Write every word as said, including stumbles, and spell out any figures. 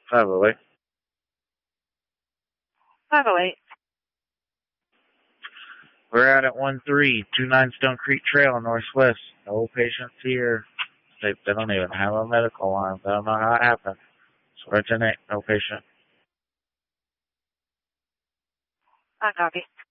five oh eight. five oh eight. We're out at one three two nine Stone Creek Trail, Northwest. No patients here. They, they don't even have a medical line. I don't know how it happened. Swear to Nick, no patient. I copy.